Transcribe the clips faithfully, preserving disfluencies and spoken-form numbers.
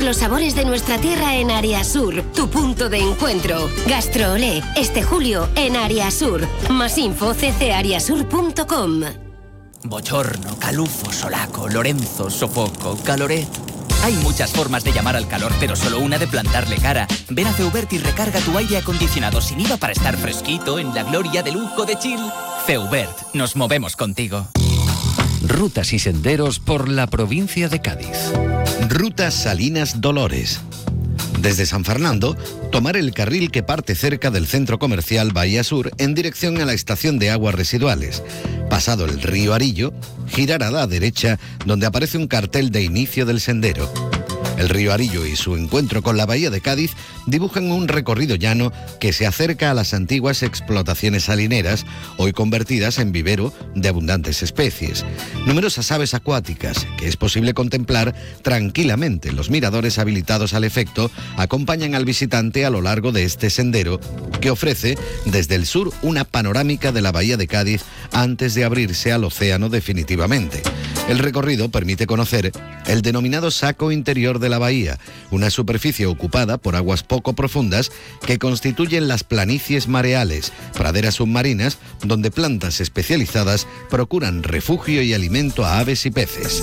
los sabores de nuestra tierra en Ariasur, tu punto de encuentro. Gastroolé, este julio en Ariasur. Más info c c ariasur punto com. Bochorno, calufo, solaco, Lorenzo, sofoco, caloré. Hay muchas formas de llamar al calor, pero solo una de plantarle cara. Ven a Feubert y recarga tu aire acondicionado sin I V A para estar fresquito en la gloria de lujo de chill. Feubert, nos movemos contigo. Rutas y senderos por la provincia de Cádiz. Rutas Salinas Dolores. Desde San Fernando, tomar el carril que parte cerca del centro comercial Bahía Sur en dirección a la estación de aguas residuales. Pasado el río Arillo, girar a la derecha donde aparece un cartel de inicio del sendero. El río Arillo y su encuentro con la bahía de Cádiz dibujan un recorrido llano que se acerca a las antiguas explotaciones salineras, hoy convertidas en vivero de abundantes especies. Numerosas aves acuáticas que es posible contemplar tranquilamente en los miradores habilitados al efecto acompañan al visitante a lo largo de este sendero que ofrece desde el sur una panorámica de la bahía de Cádiz antes de abrirse al océano definitivamente. El recorrido permite conocer el denominado saco interior de la bahía, una superficie ocupada por aguas poco profundas que constituyen las planicies mareales, praderas submarinas donde plantas especializadas procuran refugio y alimento a aves y peces.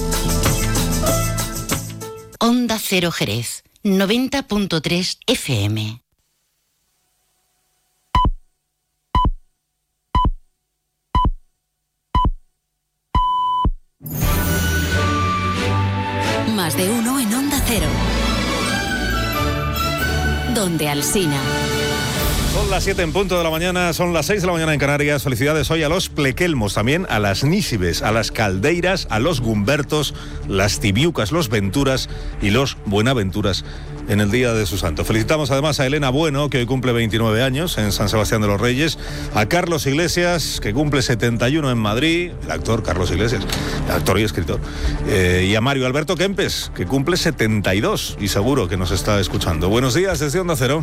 Onda Cero Jerez, noventa punto tres F M. Más de uno en Onda Cero. Donde Alsina. Son las siete en punto de la mañana, son las seis de la mañana en Canarias. Felicidades hoy a los plequelmos, también a las nísibes, a las caldeiras, a los gumbertos, las tibiucas, los venturas y los buenaventuras en el día de su santo. Felicitamos además a Elena Bueno, que hoy cumple veintinueve años en San Sebastián de los Reyes, a Carlos Iglesias, que cumple setenta y uno en Madrid, el actor Carlos Iglesias, actor y escritor, eh, y a Mario Alberto Kempes, que cumple setenta y dos y seguro que nos está escuchando. Buenos días desde Onda Cero.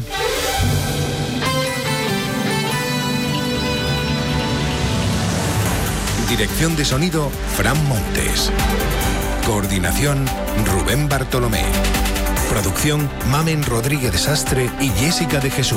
Dirección de sonido, Fran Montes. Coordinación, Rubén Bartolomé. Producción, Mamen Rodríguez Sastre y Jessica de Jesús.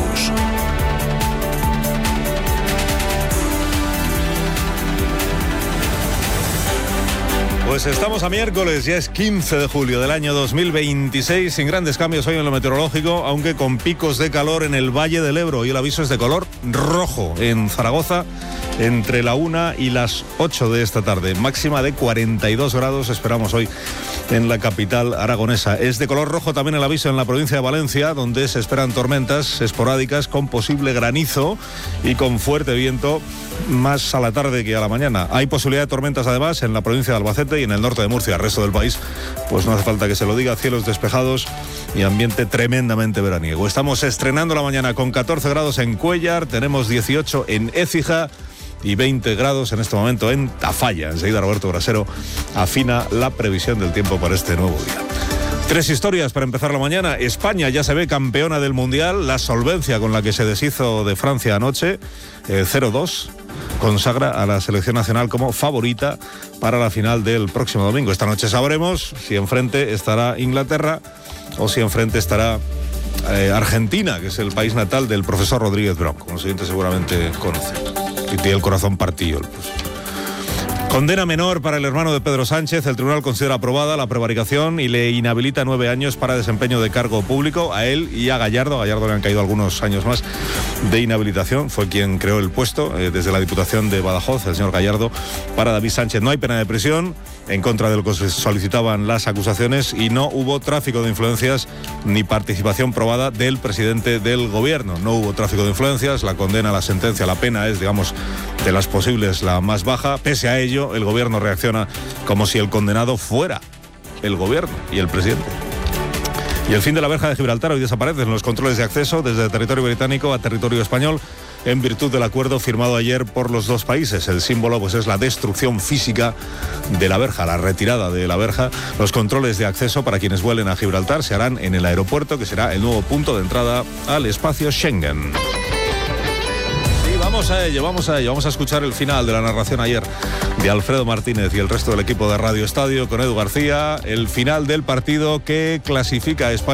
Pues estamos a miércoles, ya es quince de julio del año dos mil veintiséis, sin grandes cambios hoy en lo meteorológico, aunque con picos de calor en el Valle del Ebro, y el aviso es de color rojo en Zaragoza entre la una y las ocho de esta tarde, máxima de cuarenta y dos grados esperamos hoy en la capital aragonesa. Es de color rojo también el aviso en la provincia de Valencia, donde se esperan tormentas esporádicas con posible granizo y con fuerte viento más a la tarde que a la mañana. Hay posibilidad de tormentas además en la provincia de Albacete y en el norte de Murcia. El resto del país, pues no hace falta que se lo diga, cielos despejados y ambiente tremendamente veraniego. Estamos estrenando la mañana con catorce grados en Cuéllar, tenemos dieciocho en Écija y veinte grados en este momento en Tafalla. Enseguida Roberto Brasero afina la previsión del tiempo para este nuevo día. Tres historias para empezar la mañana. España ya se ve campeona del Mundial. La solvencia con la que se deshizo de Francia anoche, eh, cero dos, consagra a la selección nacional como favorita para la final del próximo domingo. Esta noche sabremos si enfrente estará Inglaterra o si enfrente estará eh, Argentina, que es el país natal del profesor Rodríguez Brown, como los oyentes seguramente conocen. Y tiene el corazón partido el profesor. Condena menor para el hermano de Pedro Sánchez. El tribunal considera aprobada la prevaricación y le inhabilita nueve años para desempeño de cargo público a él y a Gallardo. A Gallardo le han caído algunos años más de inhabilitación. Fue quien creó el puesto eh, desde la Diputación de Badajoz, el señor Gallardo, para David Sánchez. No hay pena de prisión en contra de lo que se solicitaban las acusaciones y no hubo tráfico de influencias ni participación probada del presidente del gobierno. No hubo tráfico de influencias. La condena, la sentencia, la pena es, digamos, de las posibles la más baja. Pese a ello, el gobierno reacciona como si el condenado fuera el gobierno y el presidente. Y el fin de la verja de Gibraltar. Hoy desaparecen los controles de acceso desde territorio británico a territorio español en virtud del acuerdo firmado ayer por los dos países. El símbolo pues es la destrucción física de la verja, la retirada de la verja. Los controles de acceso para quienes vuelen a Gibraltar se harán en el aeropuerto, que será el nuevo punto de entrada al espacio Schengen. Vamos a ello, vamos a ello. Vamos a escuchar el final de la narración ayer de Alfredo Martínez y el resto del equipo de Radio Estadio con Edu García. El final del partido que clasifica a España